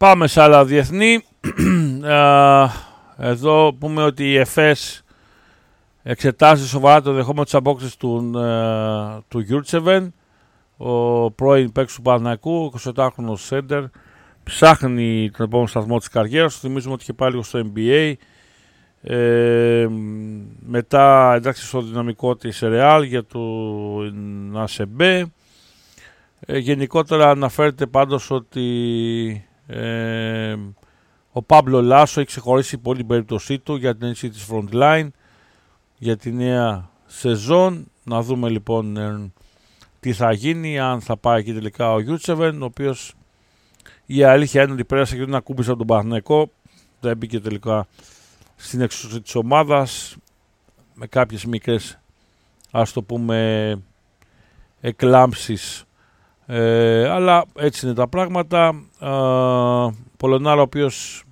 Πάμε σε άλλα διεθνή. Εδώ πούμε ότι η ΕΦΕΣ εξετάζει σοβαρά το δεχόμενο της απόκτησης του Γιούρτσεβεν. Ο πρώην παίκτης του Παναθηναϊκού, 28χρονος σέντερ, ψάχνει τον επόμενο σταθμό της καριέρας. Θυμίζουμε ότι είχε πάει λίγο στο NBA. Μετά εντάξει στο δυναμικό της Ρεάλ για το ΑΣΕΜΠΕ. Γενικότερα αναφέρεται πάντως ότι ο Πάμπλο Λάσο έχει ξεχωρίσει πολύ την περίπτωσή του για την ενίσχυση της frontline για τη νέα σεζόν. Να δούμε λοιπόν τι θα γίνει, αν θα πάει εκεί τελικά ο Γιούτσεβεν, ο οποίος η αλήθεια είναι ότι πέρασε και ένα κούμπισε από τον Παναθηναϊκό, δεν μπήκε τελικά στην εξουσία της ομάδας με κάποιες μικρές, ας το πούμε, εκλάμψεις, αλλά έτσι είναι τα πράγματα. Πολωνάρα, ο οποίος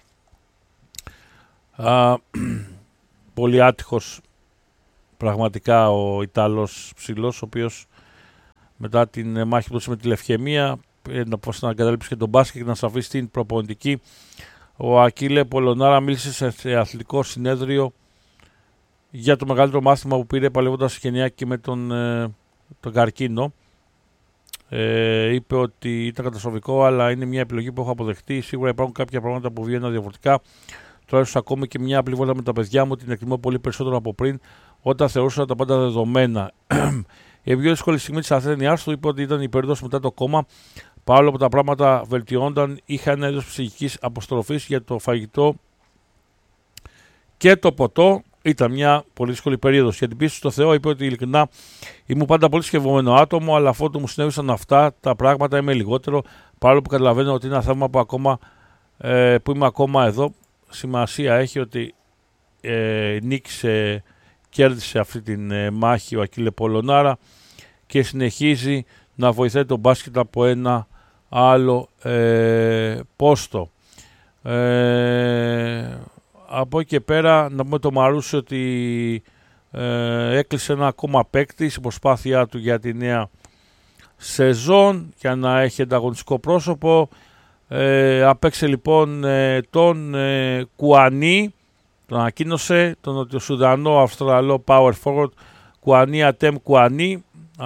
πολύ άτυχος πραγματικά ο Ιταλός ψηλός, ο οποίος μετά την μάχη που έδωσε με τη λευκαιμία να εγκαταλείψει και τον μπάσκετ και να σταθεί στην προπονητική. Ο Ακίλε Πολωνάρα μίλησε σε αθλητικό συνέδριο για το μεγαλύτερο μάθημα που πήρε παλεύοντας γενιάκι με τον καρκίνο. Είπε ότι ήταν καταστροφικό, αλλά είναι μια επιλογή που έχω αποδεχτεί. Σίγουρα υπάρχουν κάποια πράγματα που βγαίνουν διαφορετικά. Τώρα ίσω ακόμη και μια απλή βόλτα με τα παιδιά μου την εκτιμώ πολύ περισσότερο από πριν, όταν θεωρούσα τα πάντα δεδομένα. Η πιο δύσκολη στιγμή τη ασθένειά του είπε ότι ήταν η περίοδος μετά το κόμμα. Παρόλο που τα πράγματα βελτιώνονταν, είχα ένα είδος ψυχικής αποστροφής για το φαγητό και το ποτό. Ήταν μια πολύ δύσκολη περίοδος. Για την πίστη στο Θεό, είπε ότι ειλικρινά ήμουν πάντα πολύ σκευωμένο άτομο, αλλά αφού μου συνέβησαν αυτά τα πράγματα είμαι λιγότερο. Παρόλο που καταλαβαίνω ότι είναι ένα θαύμα που είμαι ακόμα εδώ. Σημασία έχει ότι κέρδισε αυτή την μάχη ο Ακίλε Πολωνάρα και συνεχίζει να βοηθάει τον μπάσκετ από ένα άλλο πόστο. Από εκεί και πέρα να πούμε το Μαρούσι ότι έκλεισε ένα ακόμα παίκτη στην προσπάθειά του για τη νέα σεζόν για να έχει ανταγωνιστικό πρόσωπο. Απέξε λοιπόν τον Κουανί, τον ανακοίνωσε, τον Νοτιοσουδανό Αυστραλό Power Forward Κουανί Ατέμ Κουανί.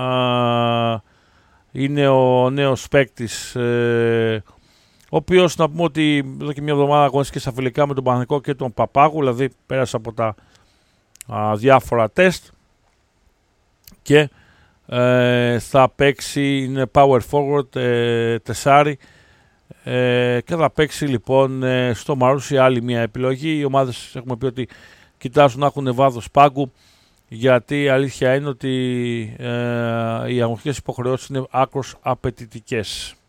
Είναι ο νέος παίκτης, ο οποίος να πούμε ότι εδώ και μια εβδομάδα αγωνίστηκε στα φιλικά με τον Παναθηναϊκό και τον Παπάγου, δηλαδή πέρασε από τα διάφορα τεστ και θα παίξει, είναι Power Forward τεσάρι, και θα παίξει λοιπόν στο Μαρούσι, άλλη μια επιλογή. Οι ομάδες έχουμε πει ότι κοιτάζουν να έχουν βάθος πάγκου, γιατί η αλήθεια είναι ότι οι αγωνιστικές υποχρεώσεις είναι άκρως απαιτητικές.